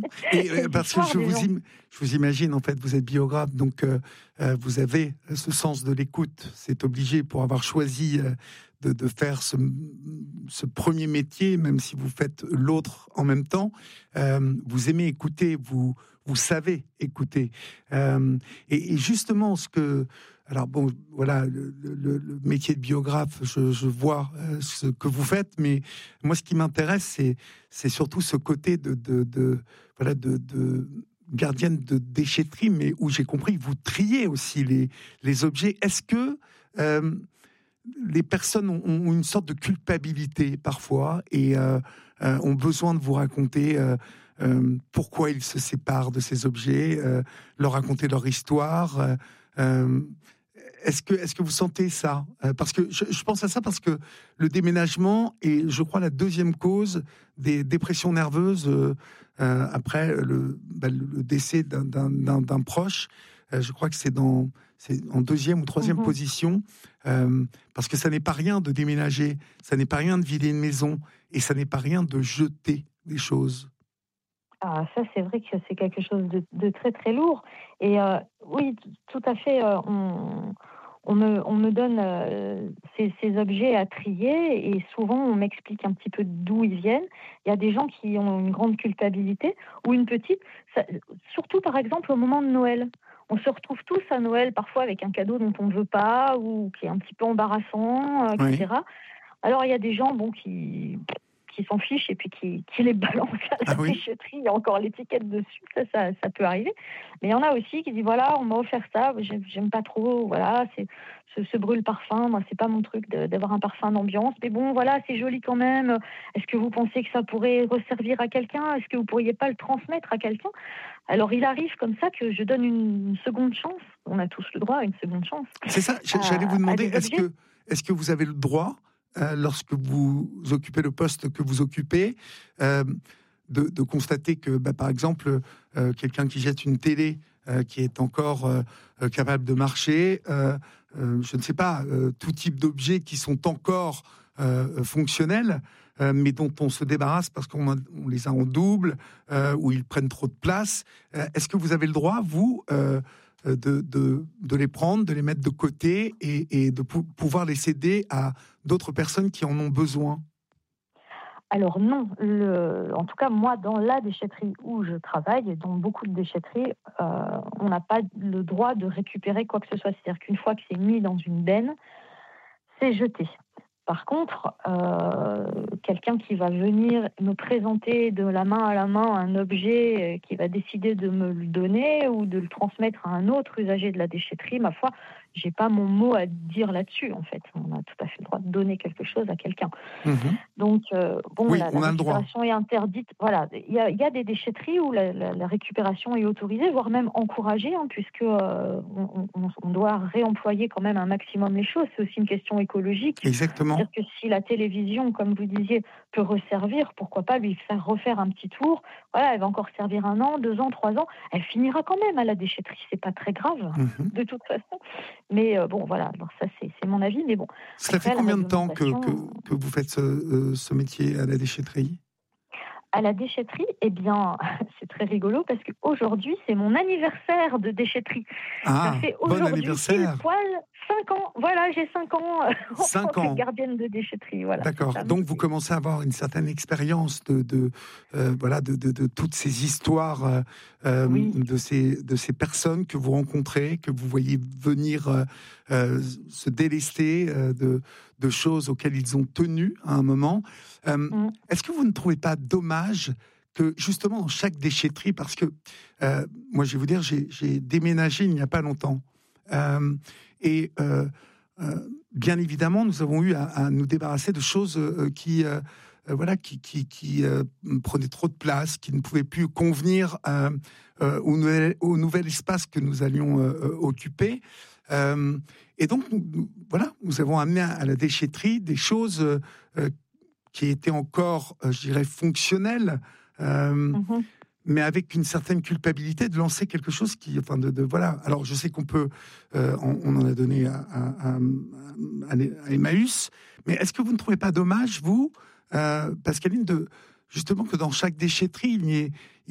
Et parce que je vous imagine, en fait, vous êtes biographe, donc vous avez ce sens de l'écoute. C'est obligé pour avoir choisi de faire ce premier métier, même si vous faites l'autre en même temps. Vous aimez écouter, vous savez écouter. Et justement, alors bon, voilà, le métier de biographe, je vois ce que vous faites, mais moi, ce qui m'intéresse, c'est surtout ce côté de gardienne de déchetterie, mais où j'ai compris que vous triez aussi les objets. Est-ce que les personnes ont une sorte de culpabilité parfois et ont besoin de vous raconter pourquoi ils se séparent de ces objets, leur raconter leur histoire Est-ce que vous sentez ça? Parce que je pense à ça parce que le déménagement est, je crois, la deuxième cause des dépressions nerveuses après le décès d'un proche. Je crois que c'est en deuxième ou troisième position, parce que ça n'est pas rien de déménager, ça n'est pas rien de vider une maison, et ça n'est pas rien de jeter des choses. Ah, ça, c'est vrai que c'est quelque chose de très, très lourd. Et oui, tout à fait, on me donne ces objets à trier et souvent, on m'explique un petit peu d'où ils viennent. Il y a des gens qui ont une grande culpabilité ou une petite, surtout, par exemple, au moment de Noël. On se retrouve tous à Noël, parfois avec un cadeau dont on ne veut pas ou qui est un petit peu embarrassant, Oui. etc. Alors, il y a des gens qui s'en fichent et puis qui les balancent à la déchetterie. Il y a encore l'étiquette dessus, ça peut arriver. Mais il y en a aussi qui disent, voilà, on m'a offert ça, j'aime pas trop, voilà, c'est ce brûle-parfum, moi, c'est pas mon truc d'avoir un parfum d'ambiance. Mais bon, voilà, c'est joli quand même. Est-ce que vous pensez que ça pourrait resservir à quelqu'un? Est-ce que vous pourriez pas le transmettre à quelqu'un? Alors, il arrive comme ça que je donne une seconde chance. On a tous le droit à une seconde chance. C'est ça, j'allais vous demander, est-ce que vous avez le droit, lorsque vous occupez le poste que vous occupez, de constater que, par exemple, quelqu'un qui jette une télé qui est encore capable de marcher, je ne sais pas, tout type d'objets qui sont encore fonctionnels, mais dont on se débarrasse parce qu'on les a en double, ou ils prennent trop de place. Est-ce que vous avez le droit, vous, de les prendre, de les mettre de côté et de pouvoir les céder à d'autres personnes qui en ont besoin? Alors non, en tout cas moi dans la déchetterie où je travaille, et dans beaucoup de déchetteries, on n'a pas le droit de récupérer quoi que ce soit. C'est-à-dire qu'une fois que c'est mis dans une benne, c'est jeté. Par contre, quelqu'un qui va venir me présenter de la main à la main un objet, qui va décider de me le donner ou de le transmettre à un autre usager de la déchetterie, ma foi, j'ai pas mon mot à dire là-dessus, en fait. On a tout à fait le droit de donner quelque chose à quelqu'un. Mmh. Donc, Oui, la on a le droit. récupération est interdite. Voilà, il y a des déchetteries où la récupération est autorisée, voire même encouragée, hein, puisque on doit réemployer quand même un maximum les choses. C'est aussi une question écologique. Exactement. C'est-à-dire que si la télévision, comme vous disiez, peut resservir, pourquoi pas lui faire refaire un petit tour? Voilà, elle va encore servir 1 an, 2 ans, 3 ans. Elle finira quand même à la déchetterie. C'est pas très grave, Mmh. de toute façon. Mais bon, voilà. Alors ça, c'est mon avis. Mais bon. Ça fait Après, la combien de temps que réglementation, vous faites ce métier à la déchetterie? à la déchetterie, eh bien, c'est très rigolo parce qu'aujourd'hui, c'est mon anniversaire de déchetterie. Ça Ah, fait bon aujourd'hui pile anniversaire! poil 5 ans. Voilà, j'ai 5 ans en 5 tant que ans. gardienne de déchetterie. Voilà, c'est D'accord. ça. Donc vous commencez à avoir une certaine expérience voilà, de toutes ces histoires, Oui. de ces personnes que vous rencontrez, que vous voyez venir se délester de choses auxquelles ils ont tenu à un moment. Mm. Est-ce que vous ne trouvez pas dommage que justement dans chaque déchetterie, parce que moi je vais vous dire, j'ai déménagé il n'y a pas longtemps, et bien évidemment, nous avons eu à nous débarrasser de choses qui prenaient trop de place, qui ne pouvaient plus convenir au nouvel espace que nous allions occuper. Et donc, nous avons amené à la déchetterie des choses qui étaient encore, je dirais, fonctionnelles. Mhm. Mais avec une certaine culpabilité de lancer quelque chose voilà. Alors, je sais qu'on peut, on en a donné à Emmaüs, mais est-ce que vous ne trouvez pas dommage, vous, Pascaline, justement que dans chaque déchetterie, il y ait